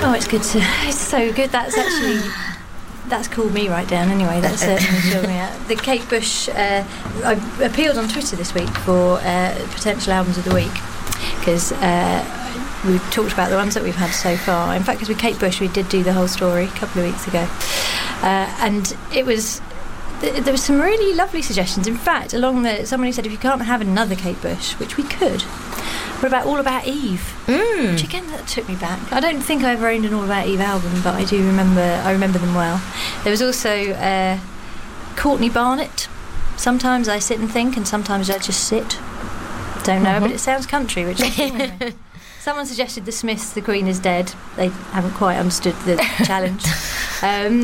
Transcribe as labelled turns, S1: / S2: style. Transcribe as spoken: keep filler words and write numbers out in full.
S1: Oh, it's good to. It's so good. That's actually. That's cooled me right down anyway. That's certainly chilled me out. The Kate Bush, uh, I appealed on Twitter this week for uh, potential albums of the week because uh, we talked about the ones that we've had so far. In fact, because with Kate Bush we did do the whole story a couple of weeks ago, uh, and it was th- there were some really lovely suggestions. In fact, along the somebody said if you can't have another Kate Bush, which we could. What about All About Eve?
S2: Mm.
S1: Which again, that took me back. I don't think I ever owned an All About Eve album, but I do remember. I remember them well. There was also uh, Courtney Barnett. Sometimes I sit and think, and sometimes I just sit. Don't know, mm-hmm. but it sounds country, which is anyway. Someone suggested The Smiths, The Queen Is Dead. They haven't quite understood the challenge. Um,